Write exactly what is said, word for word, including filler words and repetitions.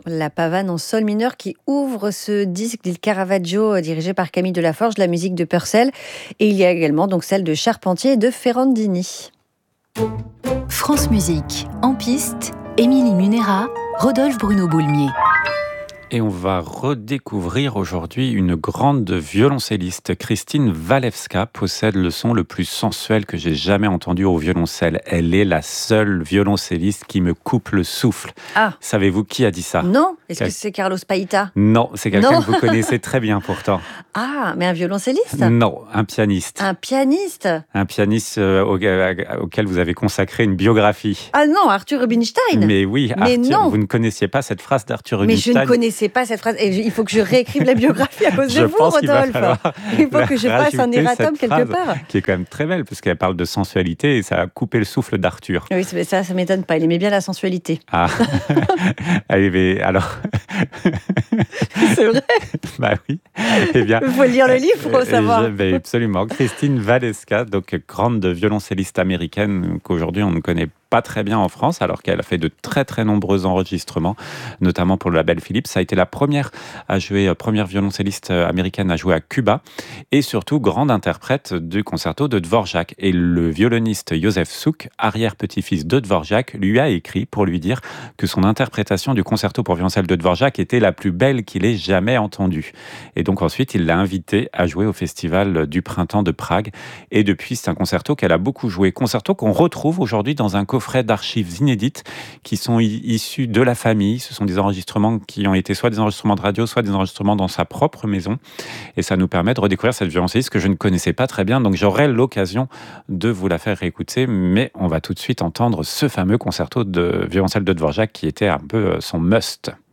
La pavane en sol mineur qui ouvre ce disque d'Il Caravaggio euh, dirigé par Camille Delaforge, la musique de Purcell. Et il y a également donc celle de Charpentier et de Ferrandini. France Musique, en piste, Émilie Munera, Rodolphe Bruno Boulmier. Et on va redécouvrir aujourd'hui une grande violoncelliste. Christine Walewska possède le son le plus sensuel que j'ai jamais entendu au violoncelle. Elle est la seule violoncelliste qui me coupe le souffle. Ah. Savez-vous qui a dit ça? Non. Est-ce Quel... que c'est Carlos Paita? Non, c'est quelqu'un non. que vous connaissez très bien pourtant. Ah, mais un violoncelliste? Non, un pianiste. Un pianiste? Un pianiste euh, auquel, auquel vous avez consacré une biographie. Ah non, Arthur Rubinstein. Mais oui, mais Arthur, non. vous ne connaissiez pas cette phrase d'Arthur Rubinstein? Mais je ne connaissais pas cette phrase. Et il faut que je réécrive la biographie à cause je de vous, pense Rodolphe. Il, il faut que je passe un erratum quelque part. Qui est quand même très belle, parce qu'elle parle de sensualité et ça a coupé le souffle d'Arthur. Oui, ça, ça m'étonne pas. Il aimait bien la sensualité. Ah, Allez, alors... C'est vrai? Bah oui. Eh bien, il faut lire le livre pour savoir. Je, absolument. Christine Walewska, donc grande violoncelliste américaine qu'aujourd'hui on ne connaît pas très bien en France, alors qu'elle a fait de très très nombreux enregistrements, notamment pour le label Philips. Ça a été la première à jouer, première violoncelliste américaine à jouer à Cuba, et surtout grande interprète du concerto de Dvorak. Et le violoniste Josef Suk, arrière-petit-fils de Dvorak, lui a écrit pour lui dire que son interprétation du concerto pour violoncelle de Dvorak était la plus belle qu'il ait jamais entendue. Et donc ensuite, il l'a invité à jouer au Festival du Printemps de Prague. Et depuis, c'est un concerto qu'elle a beaucoup joué. Concerto qu'on retrouve aujourd'hui dans un coffret d'archives inédites qui sont issus de la famille. Ce sont des enregistrements qui ont été soit des enregistrements de radio, soit des enregistrements dans sa propre maison. Et ça nous permet de redécouvrir cette violoncelliste que je ne connaissais pas très bien. Donc j'aurai l'occasion de vous la faire réécouter. Mais on va tout de suite entendre ce fameux concerto de violoncelle de Dvorak qui était un peu son must.